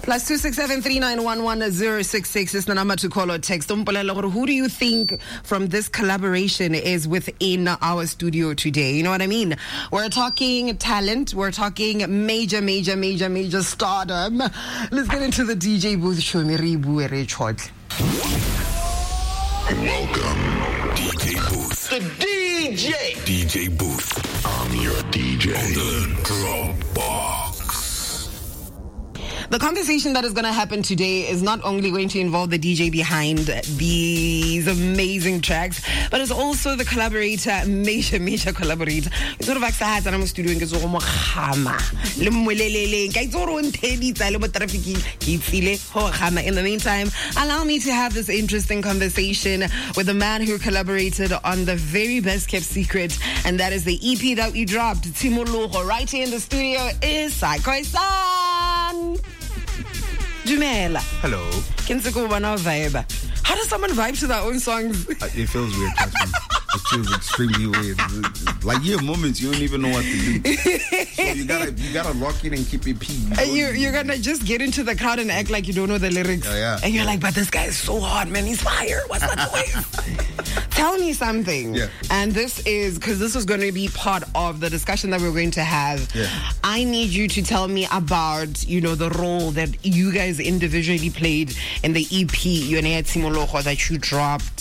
+26739111066 is the number to call or text. Who do you think from this collaboration is within our studio today? You know what I mean? We're talking talent. We're talking major stardom. Let's get into the DJ booth. Welcome, DJ Booth. The DJ. DJ Booth. I'm your DJ. On the Dropbox. The conversation that is going to happen today is not only going to involve the DJ behind these amazing tracks, but it's also the collaborator, major collaborator. It's sort of like Sahat and I'm studio ke zo mo khama. Le mwelelele ke tsoro nteditsa le mo traffic ke tsile ho khama. In the meantime, allow me to have this interesting conversation with the man who collaborated on the very best kept secret, and that is the EP that we dropped. Tshimologo. Right here in the studio is Saikoisan. Dumela. Hello. Vibe. How does someone vibe to their own songs? It feels weird. Trust me. It feels extremely weird. Like you have moments you don't even know what to do. So you gotta lock it and keep it pee. You're gonna just get into the crowd and act like you don't know the lyrics. Yeah. And you're like, but this guy is so hot, man. He's fire. What's that noise? Tell me something. Yeah. And this is because this was going to be part of the discussion that we're going to have. Yeah. I need you to tell me about, the role that you guys individually played in the EP Tshimologo that you dropped.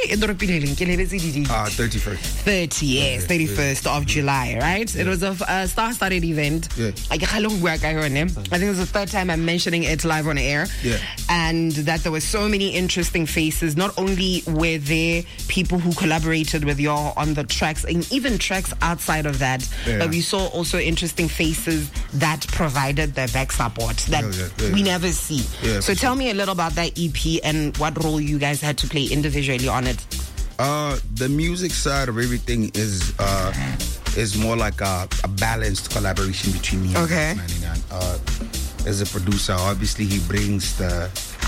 31st. 31st of July, right? Yeah. It was a star-studded event. Yeah. I think it was the third time I'm mentioning it live on air. Yeah. And that there were so many interesting faces. Not only were there people who collaborated with y'all on the tracks, and even tracks outside of that, but we saw also interesting faces that provided the back support that we never see. Yeah, so tell me a little about that EP and what role you guys had to play individually on it. The music side of everything is more like a balanced collaboration between me and Manningan. As a producer, obviously he brings the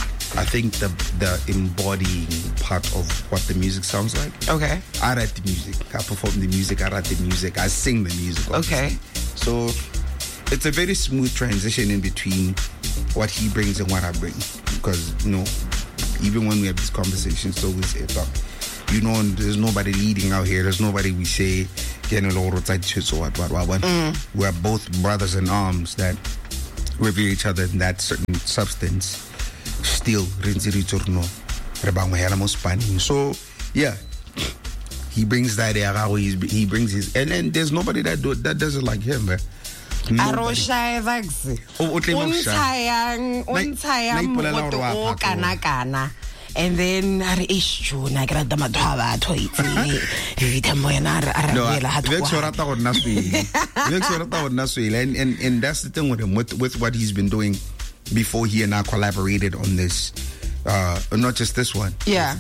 embodying part of what the music sounds like. Okay. I write the music, I perform the music, I write the music, I sing the music, obviously. Okay. So it's a very smooth transition in between what he brings and what I bring, because even when we have these conversations, so there's nobody leading out here. There's nobody we say we're both brothers in arms that revere each other in that certain substance. Still, so yeah, he brings that he brings his, and then there's nobody that does it like him, man. And then and that's the thing with him, with what he's been doing before he and I collaborated on this, not just this one. Yeah.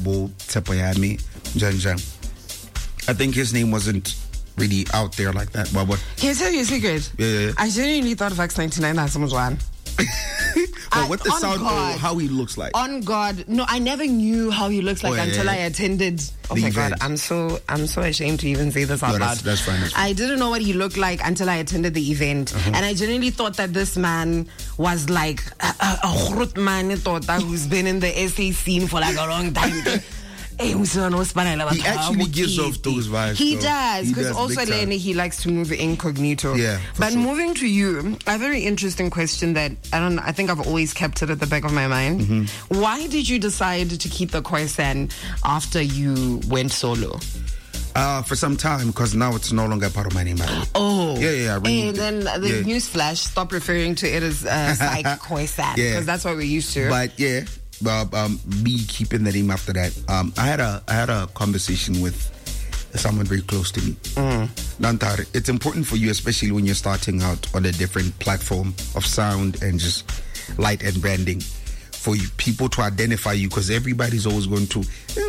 I think his name wasn't really out there like that. But can I tell you a secret? Yeah. I genuinely thought Vax 99 had someone. Well, what the sound or how he looks like? On God, no, I never knew how he looks like until I attended. Oh my God, I'm so ashamed to even say this out loud. That's fine. I didn't know what he looked like until I attended the event, and I genuinely thought that this man was like a man who's been in the SA scene for like a long time. He actually gives off those vibes. He does, because also Lenny, he likes to move incognito. Yeah. But sure. Moving to you, a very interesting question that I think I've always kept it at the back of my mind. Why did you decide to keep the Khoisan after you went solo? For some time, because now it's no longer part of my name. Oh. Yeah. And then the news flash, stop referring to it as Psych Khoisan, because that's what we're used to. But yeah. Me keeping the name after that. I had a conversation with someone very close to me. Nantar, it's important for you, especially when you're starting out on a different platform of sound and just light and branding, for you, people to identify you, because everybody's always going to.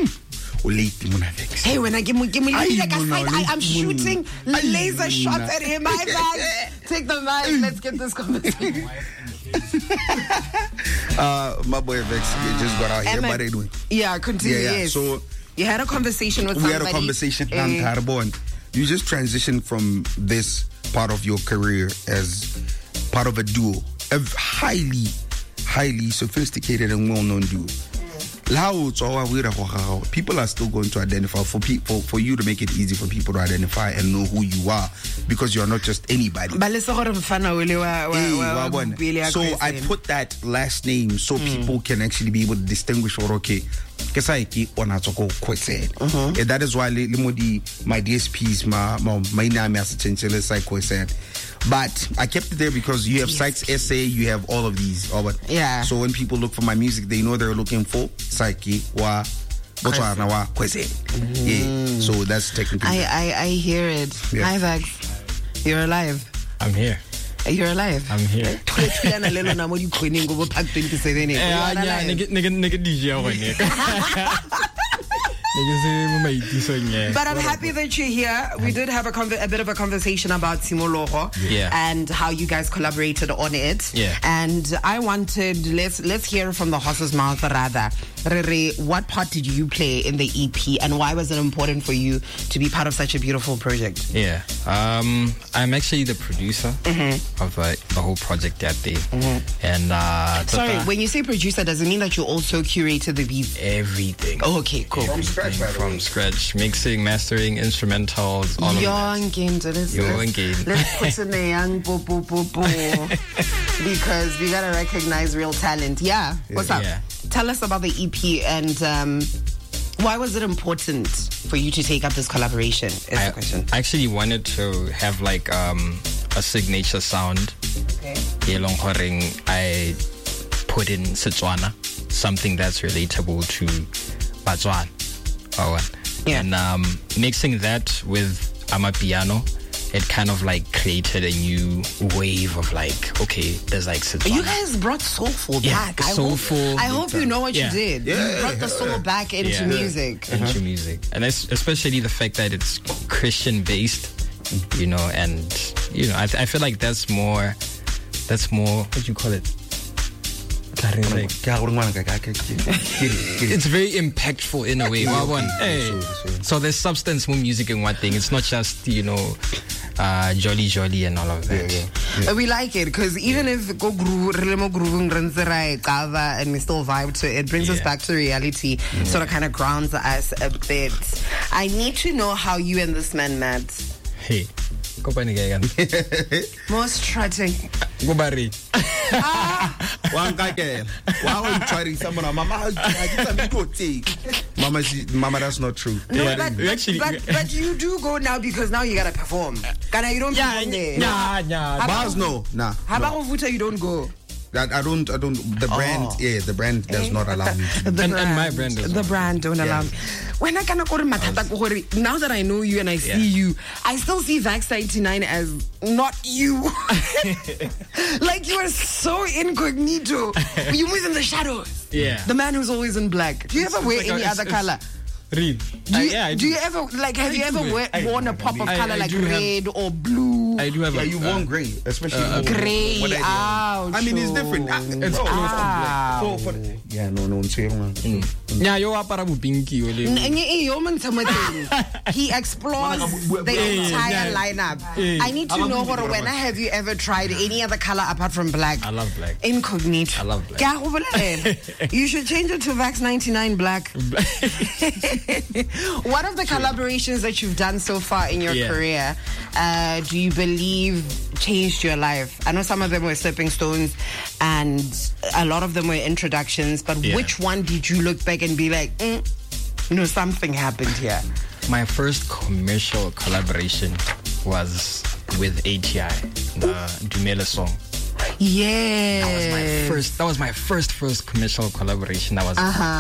Hey, when I give me like a fight, I'm shooting laser shots at him. My bad. Take the mic. Let's get this conversation. My boy Vex just got out here. What are they doing? Yeah, continue. Yeah. Yes. So you had a conversation with somebody. We had a conversation. You just transitioned from this part of your career as part of a duo, a highly highly sophisticated and well-known duo. People are still going to identify for you to make it easy for people to identify and know who you are, because you're not just anybody. So I put that last name so people can actually be able to distinguish or okay. That is why my DSPs, my name is essentially said. But I kept it there because you have Sykes SA, you have all of these. Yeah. So when people look for my music, they know they're looking for Psyche wa Botswana wa Kwese. Yeah. So that's technically. I hear it. Yeah. Hi Vax. You're alive. I'm here. You're alive. I'm here. But I'm happy that you're here. We did have a bit of a conversation about Simoloho and how you guys collaborated on it. Yeah. And I wanted, let's hear from the horse's mouth rather. Rere, what part did you play in the EP, and why was it important for you to be part of such a beautiful project? Yeah. I'm actually the producer of the whole project that day. And sorry, when you say producer, does it mean that you also curated the beats? Everything. Oh, okay, cool. From scratch, mixing, mastering, instrumentals, all of that. Let's put in the young because we gotta recognize real talent. Yeah. What's up? Yeah. Tell us about the EP and why was it important for you to take up this collaboration? Is the question. I actually wanted to have like a signature sound. Okay. I put in Setswana, something that's relatable to Batswana. Yeah. And mixing that with Amapiano, it kind of like created a new wave of like, okay, there's like Setswana. You guys brought soulful back. I hope you know what you did. You brought the soul back into music. Into music. And especially the fact that it's Christian based, you know, and you know, I feel like that's more, what do you call it? It's very impactful in a way. So there's substance more music in one thing. It's not just, you know, jolly and all of that. We like it because even if go groove and we still vibe to it, brings us back to reality, sort of kind of grounds us a bit. I need to know how you and this man met. Hey, go by again. Most strutting. Go by. One guy can. Why are you trying someone? Mama, that's not true. No, but you do go now because now you gotta perform. Kana, you don't perform there. Bars, no. Nah. How about Vuta, you don't go? I don't. The brand, the brand does not allow me to. And my brand does. The brand don't allow me. When I cannot go to Matata, now that I know you and I see you, I still see Vax 89 as not you. Like you are so incognito. You move in the shadows. Yeah. The man who's always in black. Do you ever wear any other color? Read. Do you ever like? Have you ever worn a pop of color like red or blue? I do have. You worn gray, especially gray. Ouch. I mean, it's different. It's close. Yeah, no. Yeah, you are para pinky. He explores the entire lineup. I need to know when have you ever tried any other color apart from black? I love black. Incognito. I love black. You should change it to Vax 99 black. What of the collaborations that you've done so far in your career do you believe changed your life? I know some of them were stepping stones and a lot of them were introductions, but which one did you look back and be like, something happened here? My first commercial collaboration was with ATI, the Dumela song. Yeah. That was my first commercial collaboration. That was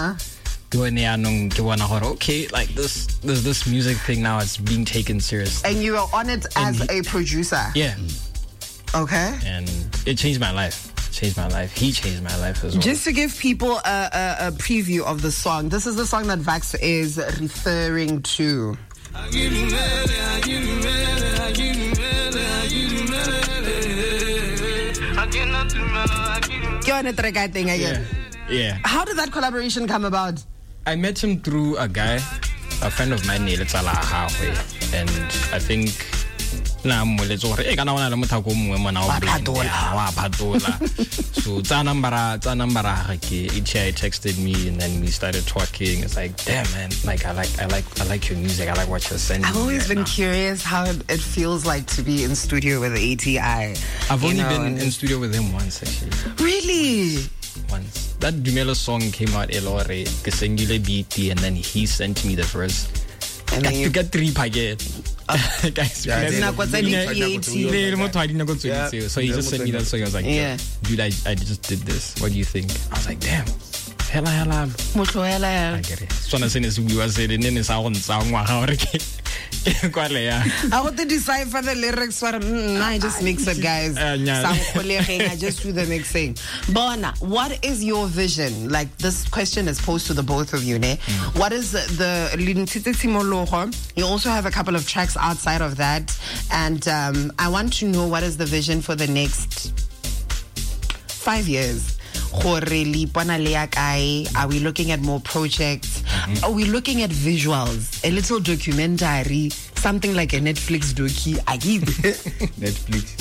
okay, like this music thing now is being taken seriously. And you were on it as a producer. Yeah. Okay. And it changed my life. He changed my life as well. Just to give people a preview of the song, this is the song that Vax is referring to. Yeah. How did that collaboration come about? I met him through a friend of mine, and I think na mmoletse gore e kana ona le mothako mongwe mona wa phatola so tsa number ga ke I texted me and then we started talking. It's like, damn man, like I like your music, I like what you're sending. I've always been curious how it feels like to be in studio with ATI. I've only been in studio with him once actually. Really? Once. That Dumelo song came out Elore, Kesengile beat, and then he sent me the verse. And then you got 3 packet. Guys, so he just sent me that song. I was like, yeah, dude, I just did this. What do you think? I was like, damn. Hella. I get it. So I said, we were saying, and then it's our song. How to decipher the lyrics? I just mix it, guys. I just do the mixing. Bona, what is your vision? Like, this question is posed to the both of you, ne? What is the you also have a couple of tracks outside of that, and I want to know what is the vision for the next 5 years. Are we looking at more projects? Are we looking at visuals? A little documentary, something like a Netflix docu? Netflix.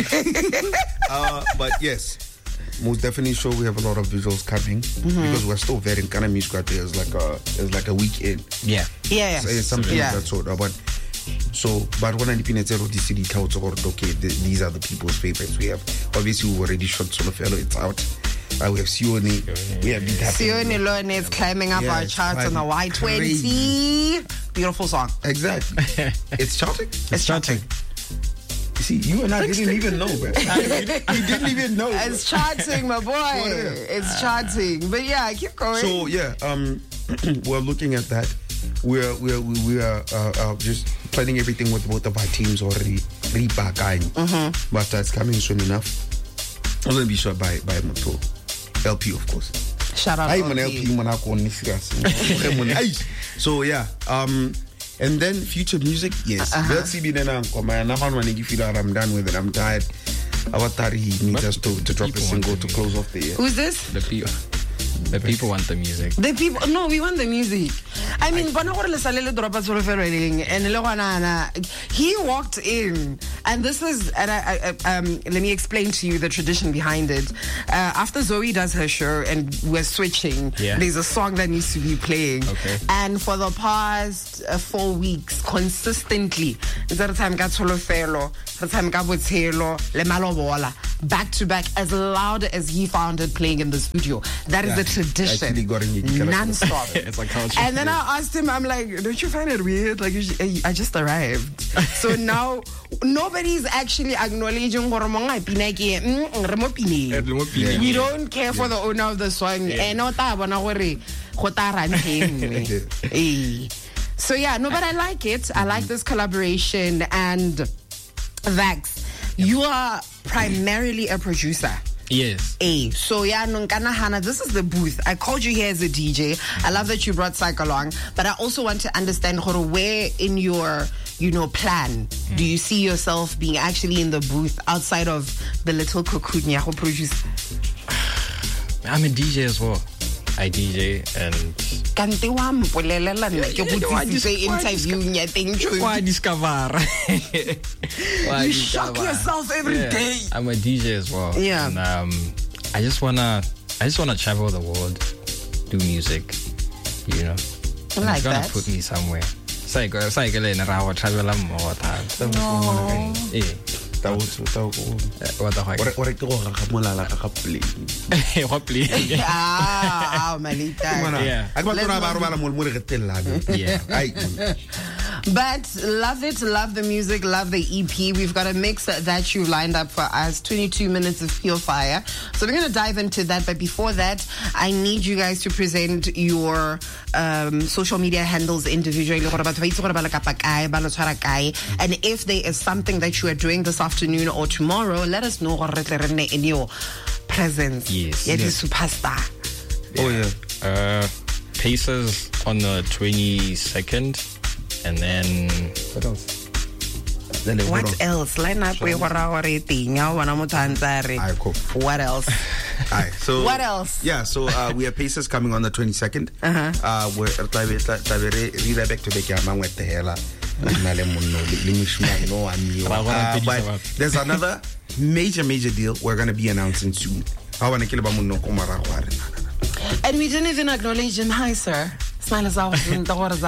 But yes, most definitely sure we have a lot of visuals coming because we're still very kind of music out there. It's like a weekend. Yeah. So it's something of that sort. But when I depend on the city, okay, these are the people's favorites we have. Obviously, we already shot Solofelo. It's out. We have Sione. We have Sione Lone is climbing up our charts on the Y20. Beautiful song. Exactly. It's charting? It's charting. You see, you and I didn't even know, man. We didn't even know. It's charting, my boy. It's charting. But yeah, keep going. So yeah, we're looking at that. We are just planning everything with both of our teams already. But that's coming soon enough. I'm gonna be shot by Moto. LP, of course. Shout out to LP. So yeah, and then future music, yes. I'm done with it. I'm tired. Avatari needs us to drop a single to close off the year. Who's this? The people want the music. The people, no, we want the music. I mean, and he walked in, and this is, and let me explain to you the tradition behind it. After Zoe does her show and we're switching, there's a song that needs to be playing. Okay. And for the past 4 weeks, consistently, back to back, as loud as he found it playing in the studio. That is the tradition. Non-stop. It's like culture. And then I asked him, I'm like, don't you find it weird? Like, I just arrived. So now nobody's actually acknowledging we don't care for the owner of the song. So yeah, no, but I like it. I like this collaboration. And Vax, you are primarily a producer. Yes. So yeah, this is the booth. I called you here as a DJ. I love that you brought Psych along, but I also want to understand where in your plan do you see yourself being actually in the booth outside of the little cocoon you produce? I'm a DJ as well. I DJ and why discover? You shock yourself every day. I'm a DJ as well. Yeah. And I just wanna travel the world, do music, you know. I like it's gonna that. put me somewhere. Travel more time. What the heck? What play? Yeah. But love it, love the music, love the EP. We've got a mix that you lined up for us, 22 minutes of pure fire. So we're going to dive into that. But before that, I need you guys to present your social media handles individually. And if there is something that you are doing this afternoon or tomorrow, let us know in your presence. Yes. You're the superstar. Oh, yeah. Pacers on the 22nd. And then what else? What else? Line up with what else? Alright, so what else? Yeah, so we have Pacers coming on the 22nd. We're back to But there's another major deal we're going to be announcing soon. And we didn't even acknowledge him. Hi, sir. Smile us out. He's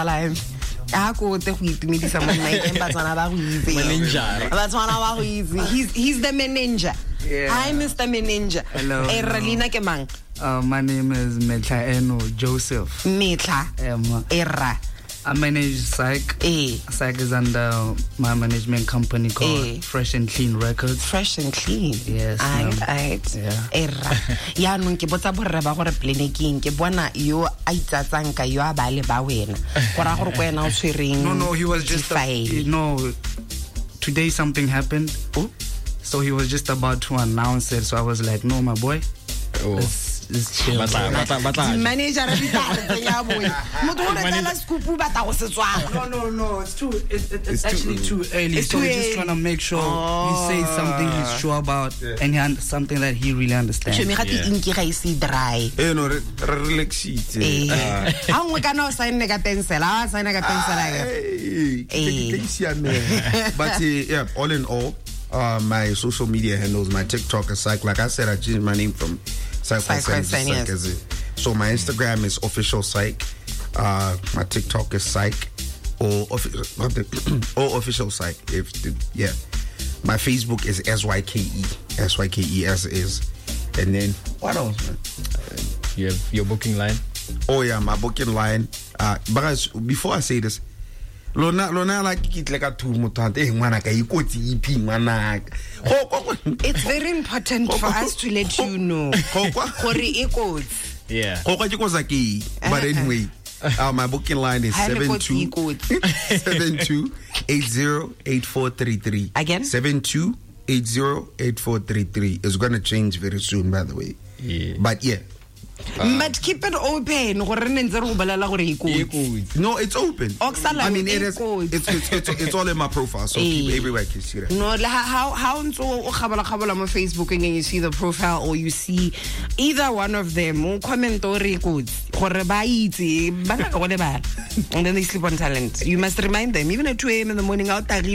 the manager. Yeah. Hi, Mr. Manager. Hello. My name is Metla Joseph. Metla. Era. I manage Psych. Psych is under my management company called Fresh and Clean Records. Fresh and Clean. Yes. Aight. Yeah. Era. Ya nung ke botsa borre ba gore pleniking ke bona yo a itsatsang ka yo a ba le ba wena. Gora gore kwena o tshwereng. No, he was just today something happened. So he was just about to announce it. So I was like, no, my boy. It's chill. Manager No, it's actually too early. So we're just trying to make sure he says something he's sure about and something that he really understands. But yeah, all in all, my social media handles, my TikTok is Psych. Like I said, I changed my name from Psych. So my Instagram is official Psych. My TikTok is Psych or official Psych. My Facebook is SYKE as is. And then what else, man? You have your booking line. Oh yeah, my booking line. But before I say this, Lona like a two mutant. It's very important for us to let you know. Yeah. But anyway, my booking line is 72808433. Again? 72808433. It's gonna change very soon, by the way. Yeah. But yeah. But keep it open. No, it's open. I mean, it's all in my profile, so everybody can see that. No, how on Facebook and you see the profile or you see either one of them comment or record and then they sleep on talent. You must remind them, even at 2 a.m. in the morning, out Vex,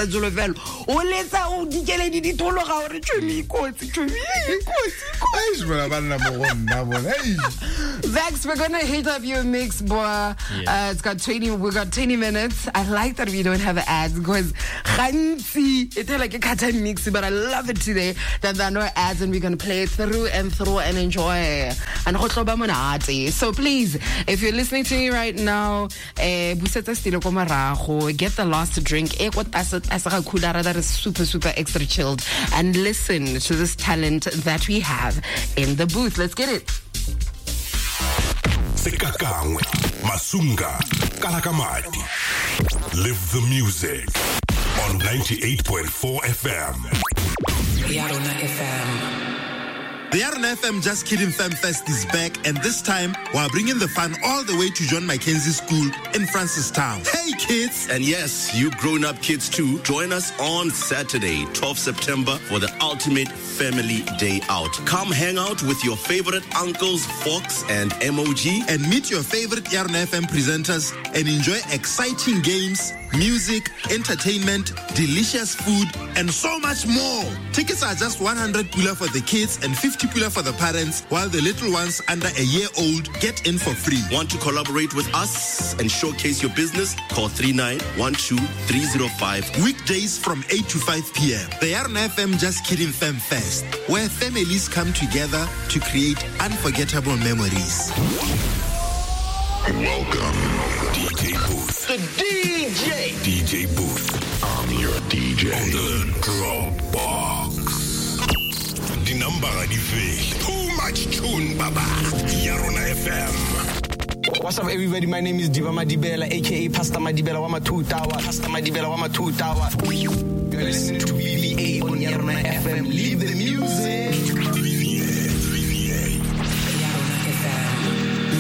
we're gonna hit up your mix, boy. Yeah. We got 20 minutes. I like that we don't have ads because it's like a cut and mix, but I love it today that there are no ads and we're gonna play it through and enjoy. So please, if you're listening to me right now, get the last drink that is super extra chilled and listen to this talent that we have in the booth. Let's get it. Sekakangwe, Masunga, Kalakamati. Live the music on 98.4 FM. Yarona FM. The Yarona FM Just Kidding Fam Fest is back, and this time we're bringing the fun all the way to John Mackenzie School in Francistown. Hey kids! And yes, you grown-up kids too, join us on Saturday, 12th September for the ultimate family day out. Come hang out with your favorite uncles, Fox and MOG, and meet your favorite Yarona FM presenters and enjoy exciting games, music, entertainment, delicious food, and so much more. Tickets are just 100 pula for the kids and 50 pula for the parents, while the little ones under a year old get in for free. Want to collaborate with us and showcase your business? Call 3912-305. Weekdays from 8 to 5 p.m. The Yarona FM Just Kidding Fam Fest, where families come together to create unforgettable memories. Welcome, DJ Booth. The DJ Booth. I'm your DJ. On the Dropbox. The number I defeat. Too much tune, Baba. Yarona FM. What's up, everybody? My name is Diva Madibela, aka Pastor Madibela Wama 2 Tower. You're listening to BBA on Yarona FM. Leave the music.